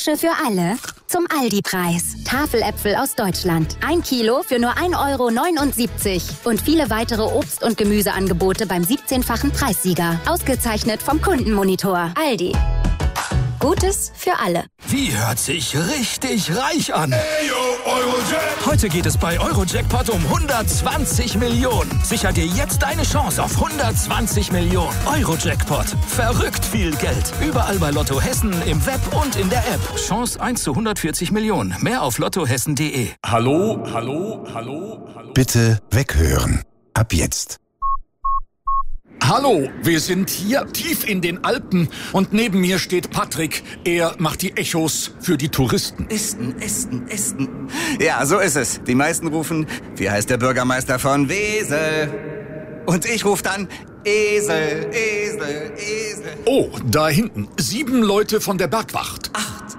Frische für alle zum Aldi-Preis. Tafeläpfel aus Deutschland. 1 Kilo für nur 1,79 € und viele weitere Obst- und Gemüseangebote beim 17-fachen Preissieger. Ausgezeichnet vom Kundenmonitor. Aldi. Gutes für alle. Wie hört sich richtig reich an? Hey, yo, Eurojackpot. Heute geht es bei Eurojackpot um 120 Millionen. Sicher dir jetzt deine Chance auf 120 Millionen. Eurojackpot. Verrückt viel Geld. Überall bei Lotto Hessen, im Web und in der App. Chance 1 zu 140 Millionen. Mehr auf lottohessen.de. Hallo. Bitte weghören. Ab jetzt. Hallo, wir sind hier tief in den Alpen und neben mir steht Patrick. Er macht die Echos für die Touristen. Esten. Ja, so ist es. Die meisten rufen, wie heißt der Bürgermeister von Wesel? Und ich rufe dann, Esel. Oh, da hinten, 7 Leute von der Bergwacht. 8.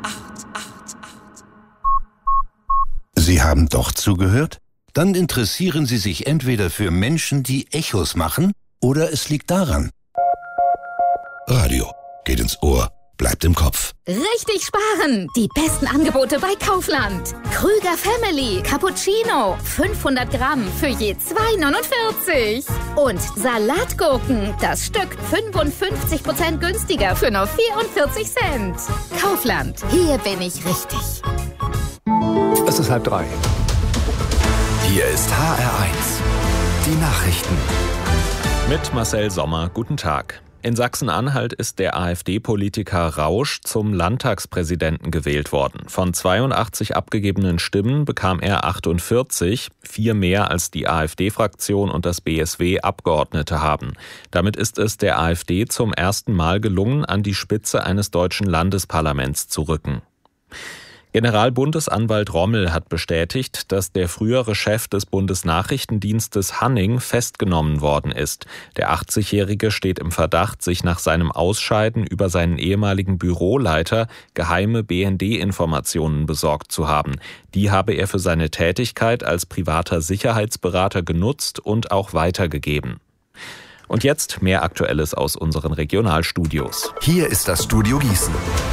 Sie haben doch zugehört? Dann interessieren Sie sich entweder für Menschen, die Echos machen, oder es liegt daran. Radio geht ins Ohr, bleibt im Kopf. Richtig sparen! Die besten Angebote bei Kaufland. Krüger Family Cappuccino 500 Gramm für je 2,49 €. Und Salatgurken, das Stück 55% günstiger für nur 44 Cent. Kaufland, hier bin ich richtig. Es ist 2:30. Hier ist HR1. Die Nachrichten. Mit Marcel Sommer, guten Tag. In Sachsen-Anhalt ist der AfD-Politiker Rausch zum Landtagspräsidenten gewählt worden. Von 82 abgegebenen Stimmen bekam er 48, 4 mehr als die AfD-Fraktion und das BSW Abgeordnete haben. Damit ist es der AfD zum ersten Mal gelungen, an die Spitze eines deutschen Landesparlaments zu rücken. Generalbundesanwalt Rommel hat bestätigt, dass der frühere Chef des Bundesnachrichtendienstes Hanning festgenommen worden ist. Der 80-Jährige steht im Verdacht, sich nach seinem Ausscheiden über seinen ehemaligen Büroleiter geheime BND-Informationen besorgt zu haben. Die habe er für seine Tätigkeit als privater Sicherheitsberater genutzt und auch weitergegeben. Und jetzt mehr Aktuelles aus unseren Regionalstudios. Hier ist das Studio Gießen.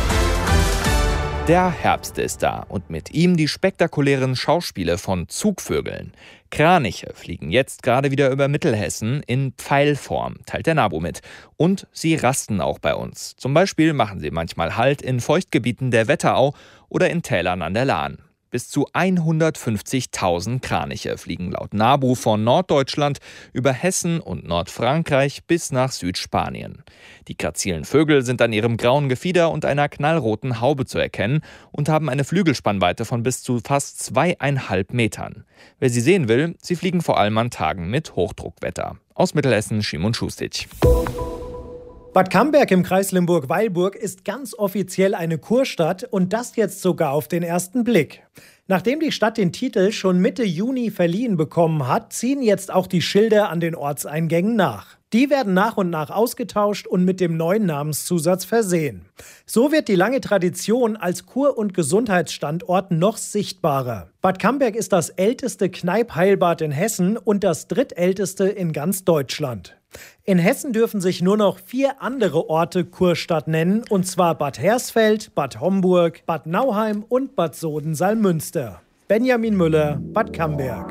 Der Herbst ist da und mit ihm die spektakulären Schauspiele von Zugvögeln. Kraniche fliegen jetzt gerade wieder über Mittelhessen in Pfeilform, teilt der NABU mit. Und sie rasten auch bei uns. Zum Beispiel machen sie manchmal Halt in Feuchtgebieten der Wetterau oder in Tälern an der Lahn. Bis zu 150.000 Kraniche fliegen laut NABU von Norddeutschland über Hessen und Nordfrankreich bis nach Südspanien. Die grazilen Vögel sind an ihrem grauen Gefieder und einer knallroten Haube zu erkennen und haben eine Flügelspannweite von bis zu fast 2,5 Metern. Wer sie sehen will, sie fliegen vor allem an Tagen mit Hochdruckwetter. Aus Mittelhessen, Szymon Schustic. Bad Camberg im Kreis Limburg-Weilburg ist ganz offiziell eine Kurstadt und das jetzt sogar auf den ersten Blick. Nachdem die Stadt den Titel schon Mitte Juni verliehen bekommen hat, ziehen jetzt auch die Schilder an den Ortseingängen nach. Die werden nach und nach ausgetauscht und mit dem neuen Namenszusatz versehen. So wird die lange Tradition als Kur- und Gesundheitsstandort noch sichtbarer. Bad Camberg ist das älteste Kneipp-Heilbad in Hessen und das drittälteste in ganz Deutschland. In Hessen dürfen sich nur noch 4 andere Orte Kurstadt nennen, und zwar Bad Hersfeld, Bad Homburg, Bad Nauheim und Bad Soden-Salmünster. Benjamin Müller, Bad Camberg.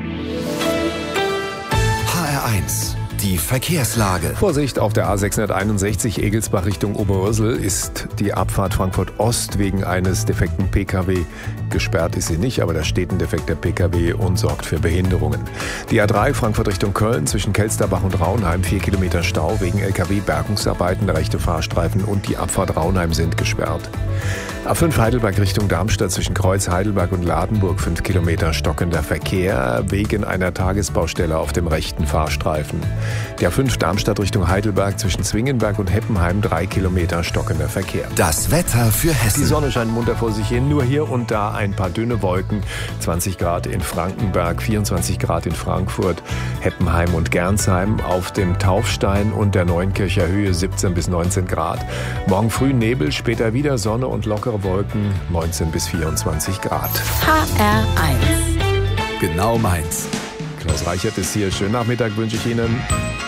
HR1. Die Verkehrslage. Vorsicht, auf der A661 Egelsbach Richtung Oberursel ist die Abfahrt Frankfurt Ost wegen eines defekten Pkw gesperrt. Ist sie nicht, aber da steht ein defekter Pkw und sorgt für Behinderungen. Die A3 Frankfurt Richtung Köln zwischen Kelsterbach und Raunheim 4 Kilometer Stau wegen Lkw-Bergungsarbeiten. Der rechte Fahrstreifen und die Abfahrt Raunheim sind gesperrt. A5 Heidelberg Richtung Darmstadt zwischen Kreuz Heidelberg und Ladenburg 5 Kilometer stockender Verkehr wegen einer Tagesbaustelle auf dem rechten Fahrstreifen. Der A5 Darmstadt Richtung Heidelberg zwischen Zwingenberg und Heppenheim 3 Kilometer stockender Verkehr. Das Wetter für Hessen. Die Sonne scheint munter vor sich hin, nur hier und da ein paar dünne Wolken. 20 Grad in Frankenberg, 24 Grad in Frankfurt, Heppenheim und Gernsheim. Auf dem Taufstein und der Neunkircher Höhe 17 bis 19 Grad. Morgen früh Nebel, später wieder Sonne und lockere Wolken, 19 bis 24 Grad. HR1. Genau meins. Klaus Reichert ist hier. Schönen Nachmittag wünsche ich Ihnen.